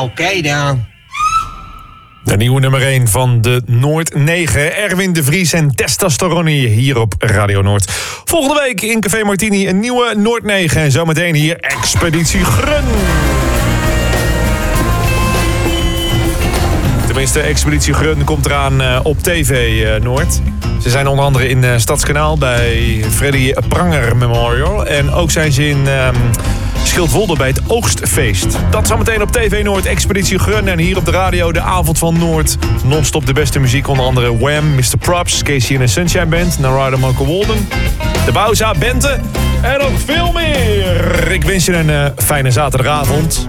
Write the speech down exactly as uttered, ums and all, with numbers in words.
Oké okay dan. De nieuwe nummer één van de Noord negen. Erwin de Vries en Testosterone hier op Radio Noord. Volgende week in Café Martini een nieuwe Noord negen. En zometeen hier Expeditie Grun. Tenminste, Expeditie Grun komt eraan uh, op tv uh, Noord. Ze zijn onder andere in uh, Stadskanaal bij Freddy Pranger Memorial. En ook zijn ze in um, Schildwolde bij het Oogstfeest. Dat zometeen op tv Noord, Expeditie Grun. En hier op de radio de avond van Noord. Non-stop de beste muziek, onder andere Wham, mister Props, Casey and the Sunshine Band, Narada Michael Walden, de Bauza, Bente en nog veel meer. Ik wens je een uh, fijne zaterdagavond.